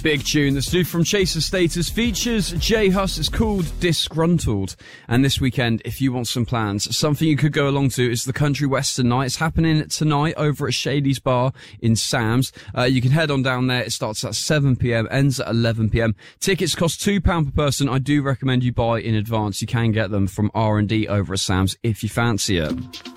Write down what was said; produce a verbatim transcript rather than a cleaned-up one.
Big tune. That's new from Chaser Status. Features J Hus. It's called Disgruntled. And this weekend, if you want some plans, something you could go along to is the Country Western Night. It's happening tonight over at Shady's Bar in Sam's. Uh, you can head on down there. It starts at seven p.m, ends at eleven p.m. Tickets cost two pounds per person. I do recommend you buy in advance. You can get them from R and D over at Sam's if you fancy it.